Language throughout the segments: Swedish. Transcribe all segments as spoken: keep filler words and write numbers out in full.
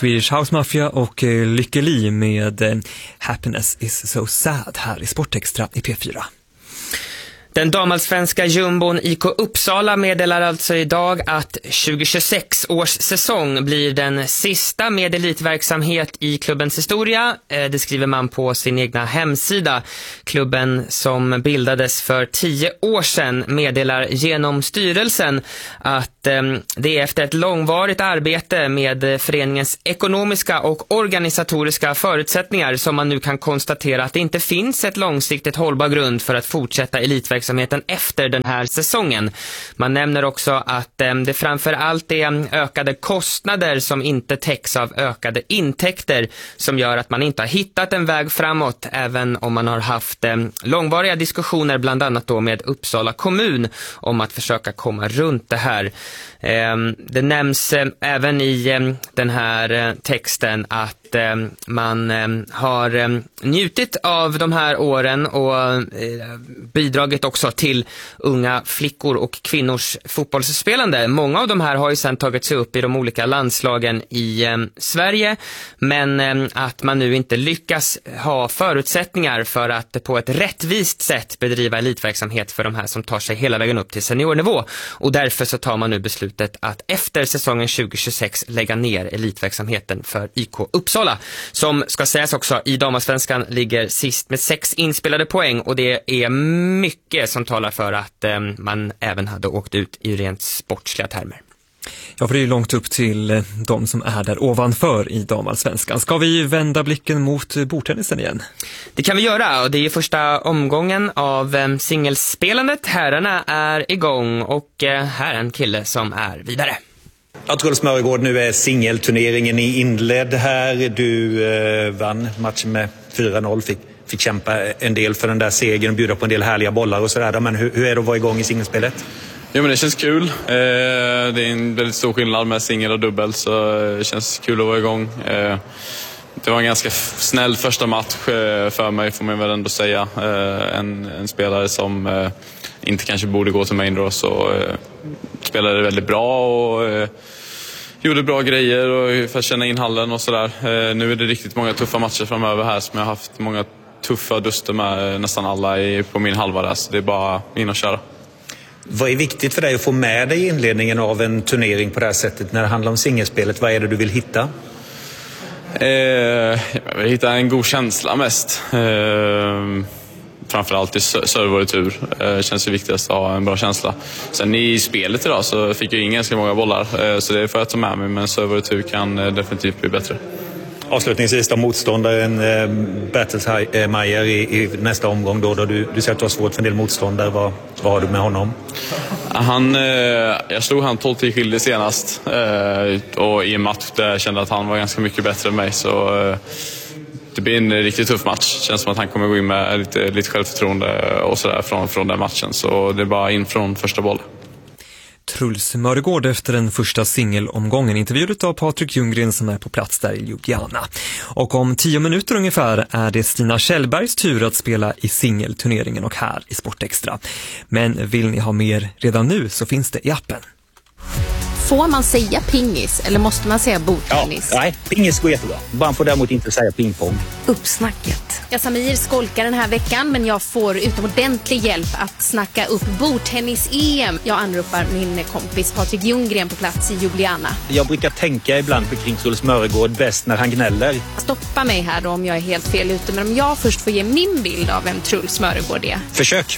Swedish House Mafia och Lykke Li med Happiness is so sad här i Sportextra i P fyra. Den damallsvenska jumbon I K Uppsala meddelar alltså idag att tjugohundratjugosex års säsong blir den sista med elitverksamhet i klubbens historia. Det skriver man på sin egna hemsida. Klubben som bildades för tio år sedan meddelar genom styrelsen att det är efter ett långvarigt arbete med föreningens ekonomiska och organisatoriska förutsättningar som man nu kan konstatera att det inte finns ett långsiktigt hållbar grund för att fortsätta elitverksamhet efter den här säsongen. Man nämner också att eh, det framför allt är ökade kostnader som inte täcks av ökade intäkter som gör att man inte har hittat en väg framåt, även om man har haft eh, långvariga diskussioner bland annat då med Uppsala kommun om att försöka komma runt det här. Eh, det nämns eh, även i eh, den här eh, texten att eh, man eh, har eh, njutit av de här åren och eh, bidragit också till unga flickor och kvinnors fotbollsspelande. Många av de här har ju sedan tagit sig upp i de olika landslagen i eh, Sverige, men eh, att man nu inte lyckas ha förutsättningar för att på ett rättvist sätt bedriva elitverksamhet för de här som tar sig hela vägen upp till seniornivå. Och därför så tar man nu beslutet att efter säsongen tjugohundratjugosex lägga ner elitverksamheten för I K Uppsala, som ska sägas också i damallsvenskan ligger sist med sex inspelade poäng, och det är mycket som talar för att eh, man även hade åkt ut i rent sportsliga termer. Ja, för det är ju långt upp till de som är där ovanför i damallsvenskan. Ska vi vända blicken mot bordtennisen igen? Det kan vi göra, och det är ju första omgången av eh, singelspelandet. Herrarna är igång och eh, här är en kille som är vidare. Ja, Truls Mörgård, nu är singelturneringen i inledd här. Du eh, vann matchen med fyra noll, fick, fick kämpa en del för den där segern och bjuda på en del härliga bollar och sådär. Men hur, hur är det att vara igång i singelspelet? Jo, men det känns kul. Eh, det är en väldigt stor skillnad med singel och dubbel, så det känns kul att vara igång. Eh, det var en ganska snäll första match eh, för mig, får man väl ändå säga. Eh, en, en spelare som eh, inte kanske borde gå till main draw, så eh, spelade väldigt bra och eh, gjorde bra grejer och för att känna in hallen och sådär. Eh, nu är det riktigt många tuffa matcher framöver här som jag har haft många tuffa duster med, nästan alla i, på min halva där, så det är bara in och köra. Vad är viktigt för dig att få med dig i inledningen av en turnering på det här sättet när det handlar om singelspelet? Vad är det du vill hitta? Eh, jag vill hitta en god känsla mest. Eh, framförallt i serve och retur. Det eh, känns ju viktigast att ha en bra känsla. Sen i spelet idag så fick jag in ganska många bollar, eh, så det får jag ta med mig, men serve och retur kan eh, definitivt bli bättre. Avslutningsvis då, motståndaren eh, Bertelsmeier i, i nästa omgång då, då du, du säger att du har svårt för en del motståndare. Vad, vad har du med honom? Han, eh, jag slog han tolv till skilde senast eh, och i en match där jag kände att han var ganska mycket bättre än mig, så eh, det blir en riktigt tuff match. Känns som att han kommer gå in med lite, lite självförtroende och sådär från, från den matchen, så det är bara in från första boll. Truls Mörgård efter den första singelomgången, intervjuet av Patrik Ljunggren som är på plats där i Ljubljana. Och om tio minuter ungefär är det Stina Kjellbergs tur att spela i singelturneringen och här i Sportextra. Men vill ni ha mer redan nu så finns det i appen. Får man säga pingis eller måste man säga bordtennis? Ja, nej, pingis går jättebra. Man får däremot inte säga pingpong. Uppsnacket. Ja, Samir skolkar den här veckan, men jag får utomordentlig hjälp att snacka upp bordtennis-E M. Jag anropar min kompis Patrik Ljunggren på plats i Ljubljana. Jag brukar tänka ibland på kring Truls Mörgård bäst när han gnäller. Stoppa mig här då om jag är helt fel ute, men om jag först får ge min bild av vem Truls Mörgård är. Försök.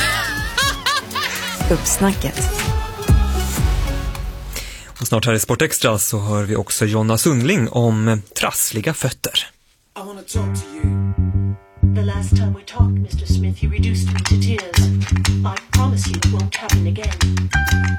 Uppsnacket. Och snart här i Sportextra så hör vi också Jonna Sundling om trassliga fötter. I want to talk to you. The last time we talked, Mister Smith, you reduced me to tears. I promise you it won't happen again.